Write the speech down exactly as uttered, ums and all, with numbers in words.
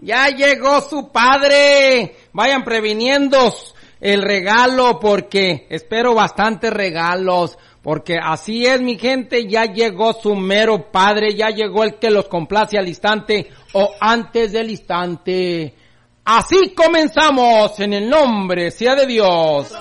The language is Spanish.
Ya llegó su padre. Vayan previniendo el regalo porque espero bastantes regalos. Porque así es, mi gente, ya llegó su mero padre, ya llegó el que los complace al instante o antes del instante. Así comenzamos, en el nombre sea de Dios.